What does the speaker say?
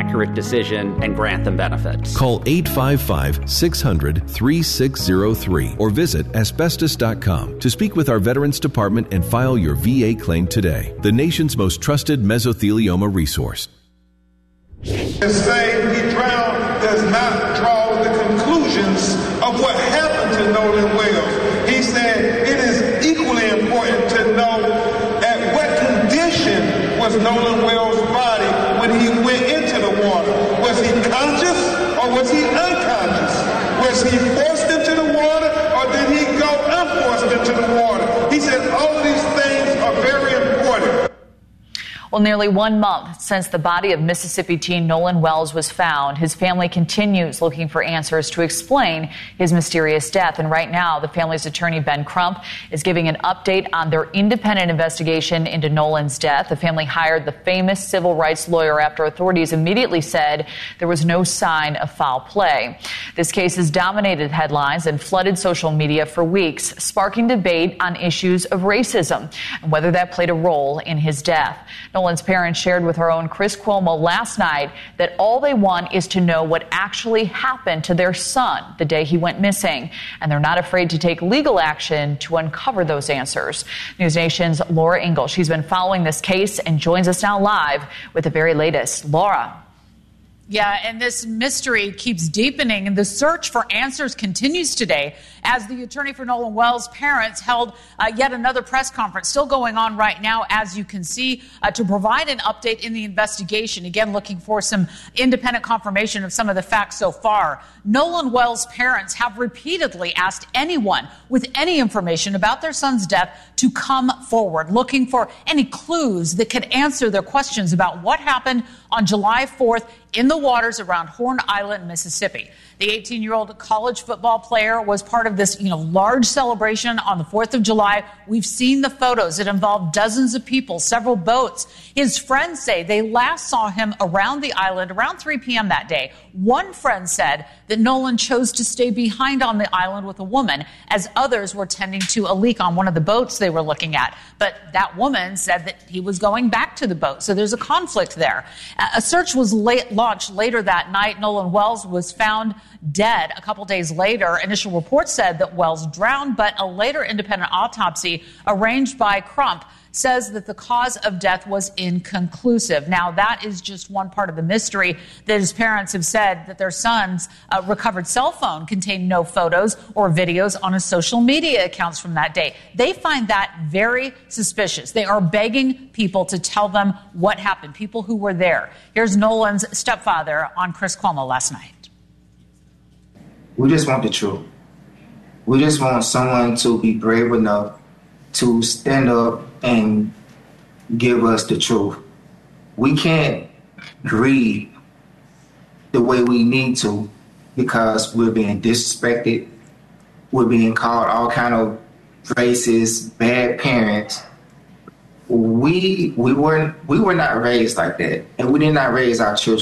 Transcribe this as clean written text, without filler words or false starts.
accurate decision and grant them benefits. Call 855-600-3603 or visit asbestos.com to speak with our Veterans Department and file your VA claim today. The nation's most trusted mesothelioma resource. The saying he drowned does not draw the conclusions of what happened to Nolan Wells. He said it is equally important to know at what condition was Nolan Wells' body when he went into the water. Was he conscious or was he unconscious? Was he forced into the water or did he go unforced into the water? He said all of these things are very important. Well, nearly 1 month since the body of Mississippi teen Nolan Wells was found, his family continues looking for answers to explain his mysterious death. And right now, the family's attorney, Ben Crump, is giving an update on their independent investigation into Nolan's death. The family hired the famous civil rights lawyer after authorities immediately said there was no sign of foul play. This case has dominated headlines and flooded social media for weeks, sparking debate on issues of racism and whether that played a role in his death. Nolan's parents shared with our own Chris Cuomo last night that all they want is to know what actually happened to their son the day he went missing. And they're not afraid to take legal action to uncover those answers. News Nation's Laura Ingle, she's been following this case and joins us now live with the very latest. Laura. Yeah, and this mystery keeps deepening, and the search for answers continues today as the attorney for Nolan Wells' parents held yet another press conference, still going on right now, as you can see, to provide an update in the investigation. Again, looking for some independent confirmation of some of the facts so far. Nolan Wells' parents have repeatedly asked anyone with any information about their son's death to come forward, looking for any clues that could answer their questions about what happened on July 4th in the waters around Horn Island, Mississippi. The 18-year-old college football player was part of this, large celebration on the 4th of July. We've seen the photos. It involved dozens of people, several boats. His friends say they last saw him around the island around 3 p.m. that day. One friend said that Nolan chose to stay behind on the island with a woman as others were tending to a leak on one of the boats they were looking at. But that woman said that he was going back to the boat. So there's a conflict there. A search was launched later that night. Nolan Wells was found dead a couple days later. Initial reports said that Wells drowned, but a later independent autopsy arranged by Crump says that the cause of death was inconclusive. Now, that is just one part of the mystery, that his parents have said that their son's recovered cell phone contained no photos or videos on his social media accounts from that day. They find that very suspicious. They are begging people to tell them what happened, people who were there. Here's Nolan's stepfather on Chris Cuomo last night. We just want the truth. We just want someone to be brave enough to stand up and give us the truth. We can't grieve the way we need to because we're being disrespected. We're being called all kind of racist, bad parents. We were not raised like that, and we did not raise our children